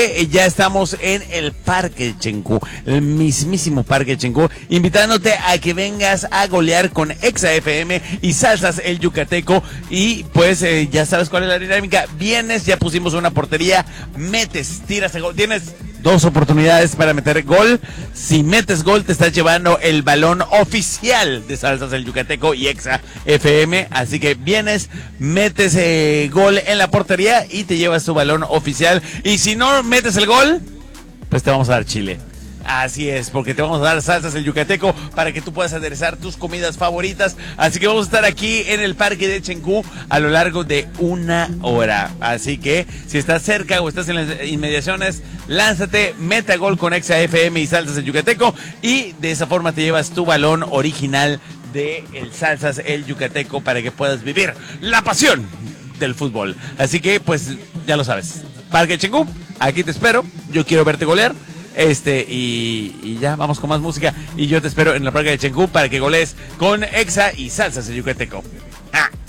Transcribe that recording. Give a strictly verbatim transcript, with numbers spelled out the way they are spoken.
que eh, ya estamos en el Parque de Chencú, el mismísimo Parque de Chencú, invitándote a que vengas a golear con Exa F M y Salsas el Yucateco. Y pues eh, ya sabes cuál es la dinámica. Vienes, ya pusimos una portería, metes, tiras el gol, tienes dos oportunidades para meter gol. Si metes gol, te estás llevando el balón oficial de Salsas el Yucateco y Exa F M. Así que vienes, metes eh, gol en la portería y te llevas tu balón oficial. Y si no metes el gol, pues te vamos a dar chile. Así es, porque te vamos a dar Salsas el Yucateco para que tú puedas aderezar tus comidas favoritas. Así que vamos a estar aquí en el Parque de Chencú a lo largo de una hora. Así que si estás cerca o estás en las inmediaciones, lánzate, meta gol con Exa F M y Salsas el Yucateco, y de esa forma te llevas tu balón original de el Salsas el Yucateco para que puedas vivir la pasión del fútbol. Así que pues ya lo sabes, Parque de Chencú, aquí te espero, yo quiero verte golear. Este, y, y ya, vamos con más música. Y yo te espero en la Parque de Chencú para que golees con Exa y Salsas el Yucateco. ¡Ah!